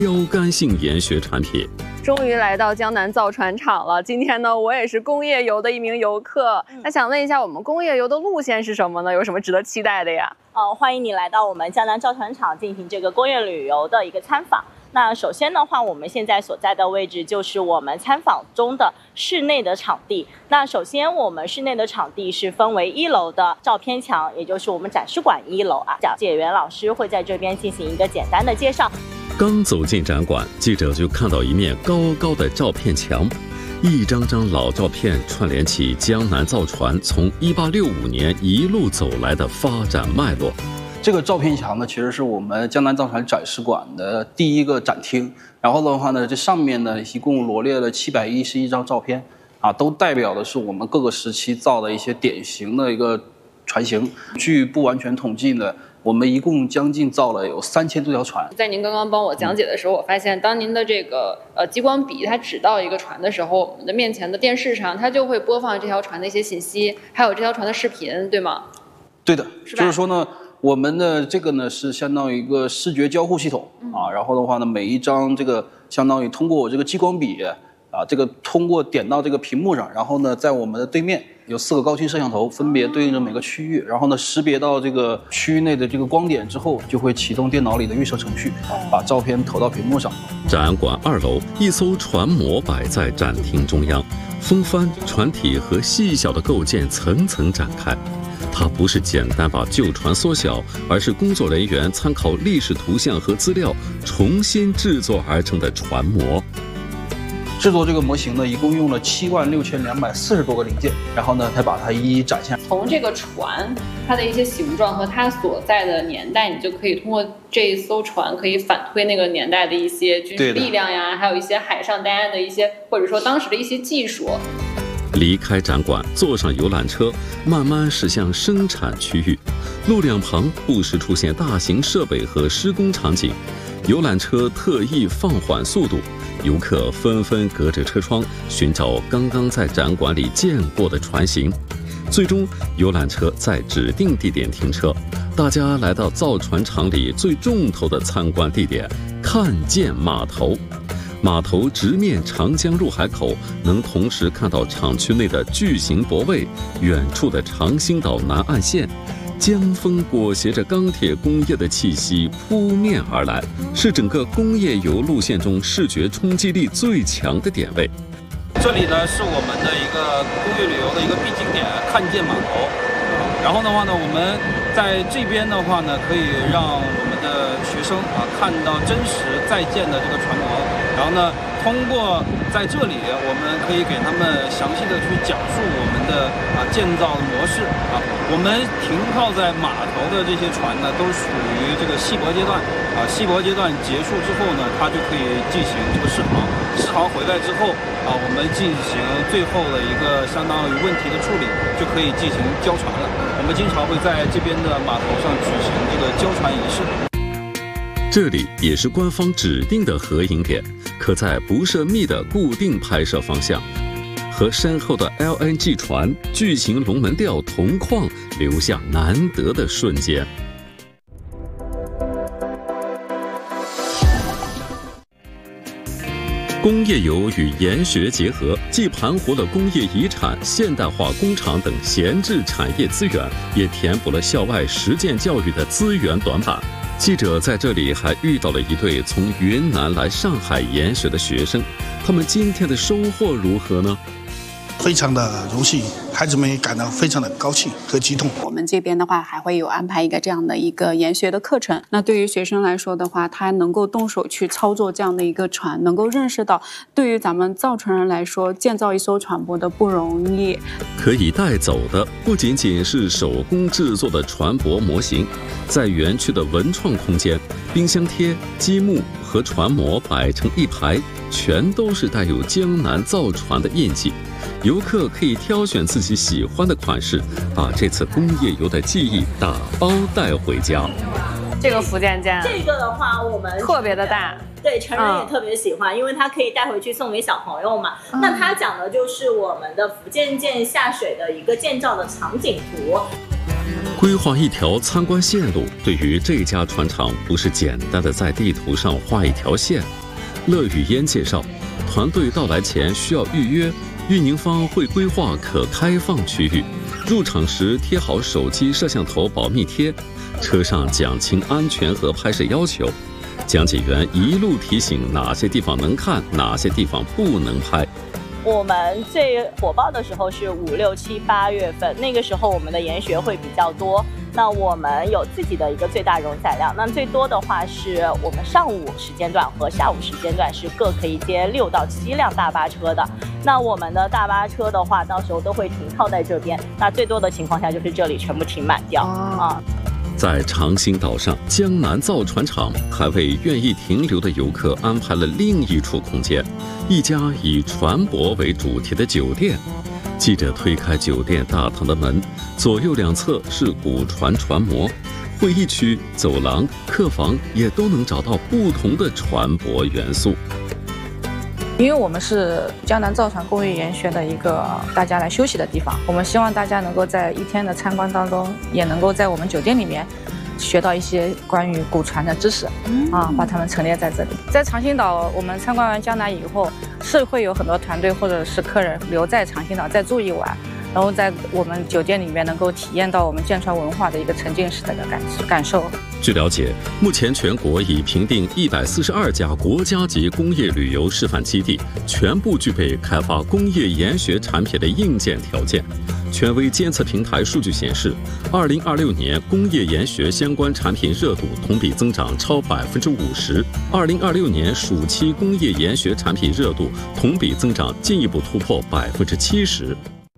标杆性研学产品。 终于来到江南造船厂了。今天呢，我也是工业游的一名游客。那想问一下，我们工业游的路线是什么呢？有什么值得期待的呀？ 欢迎你来到我们江南造船厂进行这个工业旅游的一个参访。那首先的话，我们现在所在的位置就是我们参访中的室内的场地。那首先我们室内的场地是分为1楼的照片墙，也就是我们展示馆1楼啊。讲解员老师会在这边进行一个简单的介绍。 刚走进展馆，记者就看到一面高高的照片墙，一张张老照片串联起江南造船从1865年一路走来的发展脉络。 这个照片墙呢，其实是我们江南造船展示馆的第一个展厅。然后的话呢，这上面呢一共罗列了711张照片，都代表的是我们各个时期造的一些典型的一个船型。据不完全统计呢，我们一共将近造了有3000多条船。 在您刚刚帮我讲解的时候，我发现当您的这个激光笔它指到一个船的时候，我们的面前的电视上它就会播放这条船的一些信息，还有这条船的视频，对吗？ 对的，就是说呢，我们的这个呢是相当于一个视觉交互系统然后的话呢，每一张这个相当于通过我这个激光笔这个通过点到这个屏幕上，然后呢，在我们的对面有4个高清摄像头，分别对应着每个区域，然后呢，识别到这个区域内的这个光点之后，就会启动电脑里的预设程序，把照片投到屏幕上。 展馆2楼，一艘船模摆在展厅中央，风帆、船体和细小的构件层层展开。它不是简单把旧船缩小，而是工作人员参考历史图像和资料，重新制作而成的船模。 制作这个模型呢，一共用了76240多个零件，然后呢，才把它一一展现。 从这个船它的一些形状和它所在的年代，你就可以通过这一艘船可以反推那个年代的一些军事力量呀，还有一些海上单岸的一些，或者说当时的一些技术。 离开展馆，坐上游览车，慢慢驶向生产区域。路两旁不时出现大型设备和施工场景，游览车特意放缓速度，游客纷纷隔着车窗寻找刚刚在展馆里见过的船型。最终，游览车在指定地点停车，大家来到造船厂里最重头的参观地点——看舰码头。码头直面长江入海口，能同时看到厂区内的巨型泊位，远处的长兴岛南岸线。江风裹挟着钢铁工业的气息扑面而来，是整个工业游路线中视觉冲击力最强的点位。 这里呢是我们的一个工业旅游的一个必经点——看舰码头。然后的话呢，我们在这边的话呢，可以让我们的学生看到真实在建的这个船模。然后呢，通过在这里，我们可以给他们详细的去讲述我们的建造的模式我们停靠在码头的这些船呢，都属于这个细泊阶段细泊阶段结束之后呢，它就可以进行这个试航。试航回来之后我们进行最后的一个相当于问题的处理，就可以进行交船了。我们经常会在这边的码头上举行这个交船仪式。 这里也是官方指定的合影点，可在不设密的固定拍摄方向，和身后的 LNG 船、巨型龙门吊同框，留下难得的瞬间。工业游与研学结合，既盘活了工业遗产、现代化工厂等闲置产业资源，也填补了校外实践教育的资源短板。记者在这里还遇到了一对从云南来上海研学的学生，他们今天的收获如何呢？ 非常的荣幸，孩子们也感到非常的高兴和激动。 我们这边的话还会有安排一个这样的一个研学的课程，那对于学生来说的话，他能够动手去操作这样的一个船，能够认识到对于咱们造船人来说，建造一艘船舶的不容易。 可以带走的不仅仅是手工制作的船舶模型，在园区的文创空间，冰箱贴、积木和船模摆成一排，全都是带有江南造船的印记。游客可以挑选自己喜欢的款式，把这次工业游的记忆打包带回家。 这个福建舰， 这个的话我们特别的大， 对，成人也特别喜欢，因为它可以带回去送给小朋友嘛。那它讲的就是我们的福建舰下水的一个建造的场景图。 规划一条参观线路， 对于这家船厂，不是简单的在地图上画一条线。乐语嫣介绍，团队到来前需要预约，运营方会规划可开放区域，入场时贴好手机摄像头保密贴，车上讲清安全和拍摄要求，讲解员一路提醒哪些地方能看，哪些地方不能拍。 我们最火爆的时候是5、6、7、8月份，那个时候我们的研学会比较多。那我们有自己的一个最大容载量，那最多的话是我们上午时间段和下午时间段是各可以接6到7辆大巴车的。那我们的大巴车的话，到时候都会停靠在这边，那最多的情况下就是这里全部停满掉啊。 在长兴岛上，江南造船厂还为愿意停留的游客安排了另一处空间，一家以船舶为主题的酒店。记者推开酒店大堂的门，左右两侧是古船船模，会议区、走廊、客房也都能找到不同的船舶元素。 因为我们是江南造船工业研学的一个大家来休息的地方，我们希望大家能够在一天的参观当中，也能够在我们酒店里面学到一些关于古船的知识，把它们陈列在这里。在长兴岛，我们参观完江南以后，是会有很多团队或者是客人留在长兴岛再住一晚，然后在我们酒店里面能够体验到我们舰船文化的一个沉浸式的感受。 据了解，目前全国已评定142家国家级工业旅游示范基地，全部具备开发工业研学产品的硬件条件。权威监测平台数据显示，2026年工业研学相关产品热度同比增长超50%，2026年暑期工业研学产品热度同比增长进一步突破70%。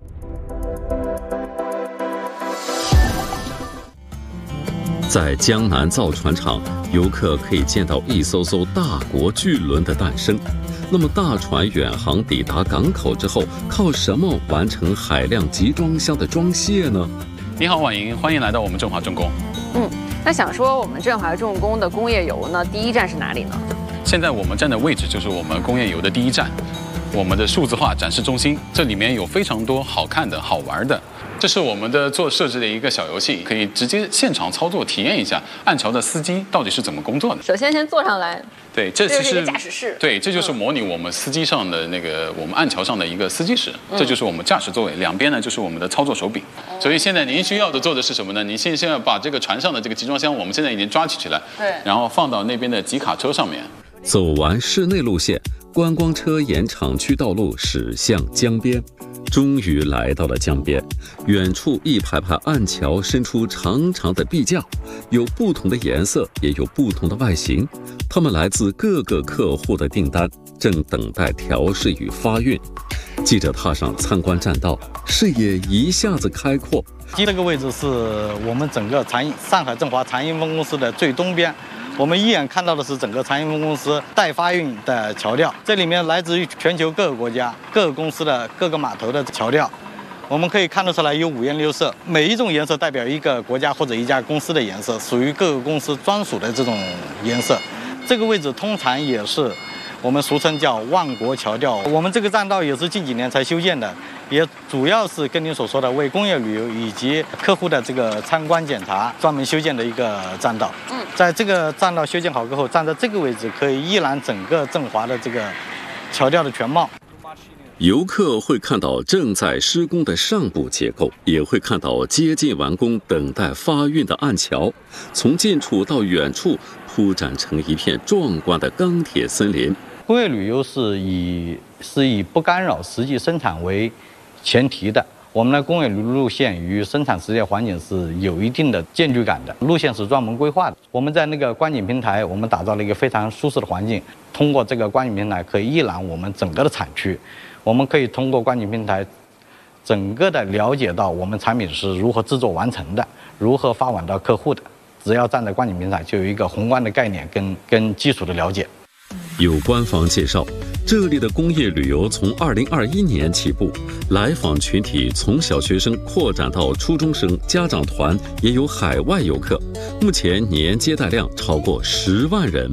在江南造船厂，游客可以见到一艘艘大国巨轮的诞生。那么大船远航抵达港口之后，靠什么完成海量集装箱的装卸呢？ 你好，婉莹，欢迎来到我们振华重工。 那想说我们振华重工的工业游呢，第一站是哪里呢？ 现在我们站的位置就是我们工业游的第一站，我们的数字化展示中心，这里面有非常多好看的好玩的。这是我们的设置的一个小游戏，可以直接现场操作体验一下岸桥的司机到底是怎么工作的。 首先坐上来， 对，这是一个驾驶室， 对，这就是模拟我们司机上的那个我们岸桥上的一个司机室，这就是我们驾驶座位，两边呢就是我们的操作手柄。所以现在您需要的做的是什么呢？您现在把这个船上的这个集装箱，我们现在已经抓取起来，对，然后放到那边的集卡车上面。 走完室内路线，观光车沿厂区道路驶向江边。终于来到了江边，远处一排排岸桥伸出长长的壁架，有不同的颜色，也有不同的外形。它们来自各个客户的订单，正等待调试与发运。记者踏上参观栈道，视野一下子开阔。 这个位置是我们整个上海振华长兴分公司的最东边。我们一眼看到的是整个长兴分公司待发运的桥吊，这里面来自于全球各个国家、各个公司的各个码头的桥吊，我们可以看得出来有5颜6色，每一种颜色代表一个国家或者一家公司的颜色，属于各个公司专属的这种颜色。这个位置通常也是我们俗称叫万国桥吊。我们这个栈道也是近几年才修建的，也主要是跟您所说的为工业旅游以及客户的这个参观检查专门修建的一个栈道。在这个栈道修建好过后，站在这个位置可以一览整个振华的这个桥吊的全貌。 游客会看到正在施工的上部结构，也会看到接近完工、等待发运的岸桥，从近处到远处铺展成一片壮观的钢铁森林。 工业旅游是以不干扰实际生产为前提的。我们的工业路线与生产实践环境是有一定的间距感的，路线是专门规划的。我们在那个观景平台，我们打造了一个非常舒适的环境。通过这个观景平台，可以一览我们整个的产区。我们可以通过观景平台，整个的了解到我们产品是如何制作完成的，如何发往到客户的。只要站在观景平台，就有一个宏观的概念跟基础的了解。 有官方介绍，这里的工业旅游从2021年起步，来访群体从小学生扩展到初中生、家长团，也有海外游客。目前年接待量超过10万人。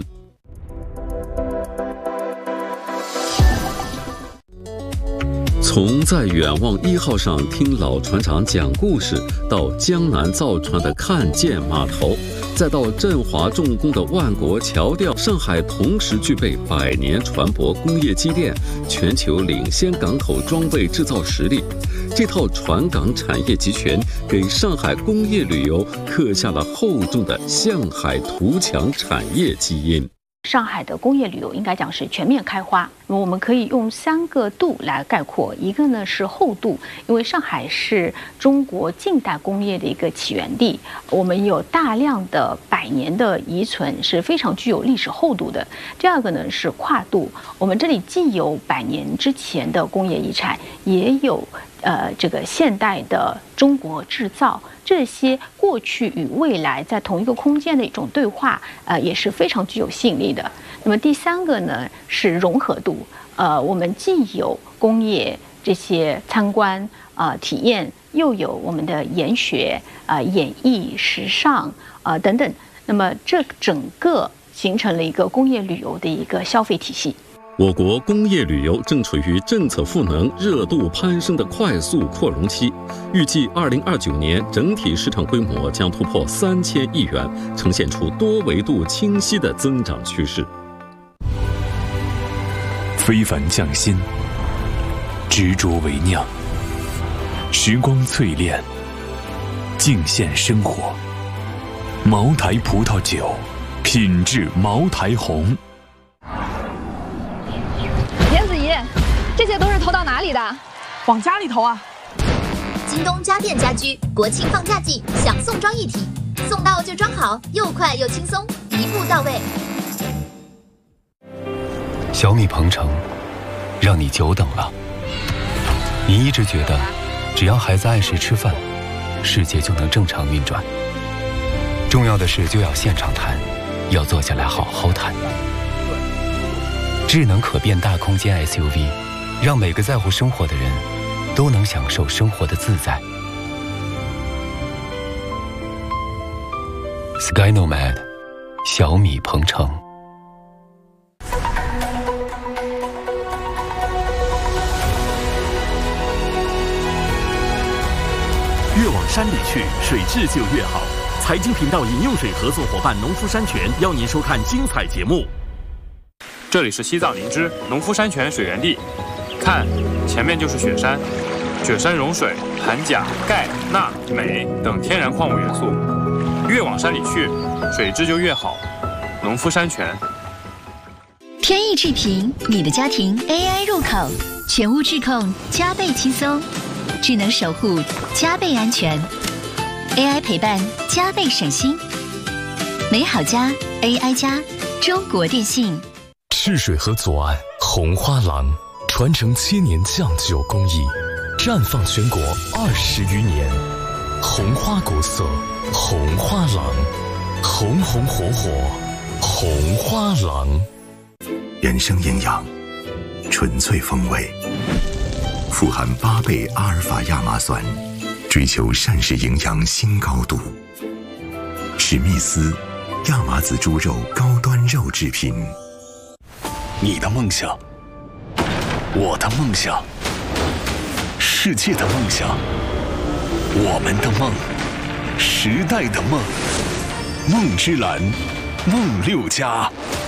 从在远望1号上听老船长讲故事，到江南造船的看舰码头， 再到振华重工的万国桥吊，上海同时具备100年船舶工业积淀、全球领先港口装备制造实力。这套船港产业集权，给上海工业旅游刻下了厚重的向海图强产业基因。 上海的工业旅游应该讲是全面开花，那么我们可以用3个度来概括。一个呢是厚度，因为上海是中国近代工业的一个起源地，我们有大量的100年的遗存，是非常具有历史厚度的。第二个呢是跨度，我们这里既有100年之前的工业遗产，也有这个现代的中国制造，这些过去与未来在同一个空间的一种对话，也是非常具有吸引力的。那么第3个呢是融合度，我们既有工业这些参观体验，又有我们的研学演艺、时尚等等，那么这整个形成了一个工业旅游的一个消费体系。 我国工业旅游正处于政策赋能、热度攀升的快速扩容期，预计2029年整体市场规模将突破3000亿元，呈现出多维度清晰的增长趋势。 非凡匠心，执着为酿，时光淬炼，尽献生活。茅台葡萄酒，品质茅台红。 严子怡，这些都是投到哪里的？ 往家里投啊！ 京东家电家居国庆放假季享送装一体，送到就装好，又快又轻松，一步到位。 小米鹏程，让你久等了。你一直觉得，只要孩子按时吃饭，世界就能正常运转。重要的事就要现场谈，要坐下来好好谈。智能可变大空间 SUV， 让每个在乎生活的人都能享受生活的自在。Sky Nomad， 小米鹏程。 越往山里去，水质就越好。财经频道饮用水合作伙伴农夫山泉邀您收看精彩节目。 这里是西藏林芝农夫山泉水源地，看，前面就是雪山，雪山融水含钾、钙、钠、镁等天然矿物元素，越往山里去，水质就越好。农夫山泉。 天翼智频，你的家庭 AI 入口，全屋智控加倍轻松，智能守护加倍安全 ，AI 陪伴加倍省心，美好家 AI 家，中国电信。 赤水河左岸红花廊，传承7年酱酒工艺，绽放全国20余年。红花国色，红花廊，红红火火，红花廊。 人生营养，纯粹风味，富含8倍阿尔法亚麻酸，追求膳食营养新高度。史密斯亚麻籽猪肉高端肉制品。 你的梦想，我的梦想，世界的梦想，我们的梦，时代的梦，梦之蓝，梦6+。